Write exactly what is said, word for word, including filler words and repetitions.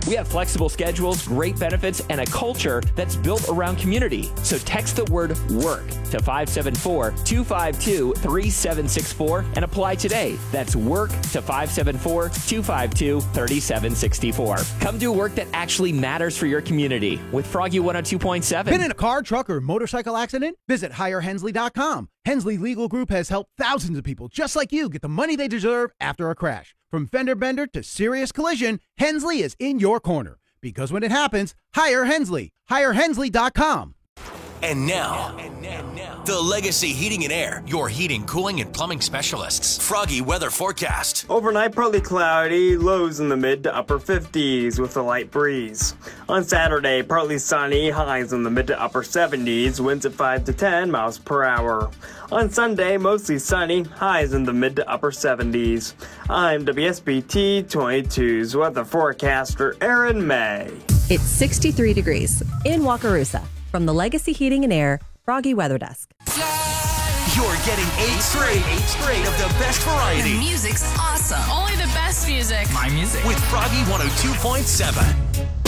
We have flexible schedules, great benefits, and a culture that's built around community. So text the word WORK to five seven four, two five two, three seven six four and apply today. That's WORK to five seven four, two five two, three seven six four. Come do work that actually matters for your community with Froggy one oh two point seven. Been in a car, truck, or motorcycle accident? Visit hire hensley dot com. Hensley Legal Group has helped thousands of people just like you get the money they deserve after a crash. From fender bender to serious collision, Hensley is in your corner. Because when it happens, hire Hensley. hire hensley dot com. And now, and now, the Legacy Heating and Air, your heating, cooling, and plumbing specialists. Froggy weather forecast. Overnight, partly cloudy, lows in the mid to upper fifties with a light breeze. On Saturday, partly sunny, highs in the mid to upper seventies, winds at five to ten miles per hour. On Sunday, mostly sunny, highs in the mid to upper seventies. I'm W S B T twenty-two's weather forecaster, Aaron May. It's sixty-three degrees in Wakarusa. From the Legacy Heating and Air, Froggy Weather Desk. You're getting eight straight, eight straight of the best variety. The music's awesome. Only the best music. My music. With Froggy one oh two point seven.